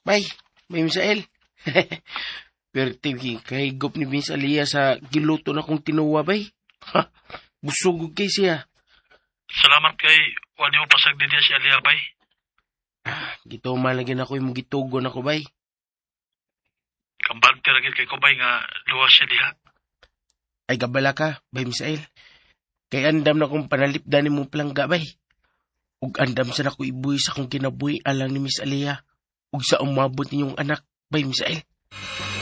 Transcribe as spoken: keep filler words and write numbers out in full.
Bay, Bay Misael. Perti kay gop ni Miss Alia sa giluto na kong tinuwa, bay. Ha, busog kay siya. Salamat kay wali mo pasag di si Alia, bay. Ah, gito malagyan ako yung gitugon ako, bay. Kambante ragil kay ko, bay, nga luwas siya diha. Ay gabala ka, Bay Misael. Kay andam na kong panalipdan ni mo palangga, bay. Ug andam sa nako ibuhi sa kong kinabuhi alang ni Miss Alia. Ug sa umabot ninyong anak, Bay Misael.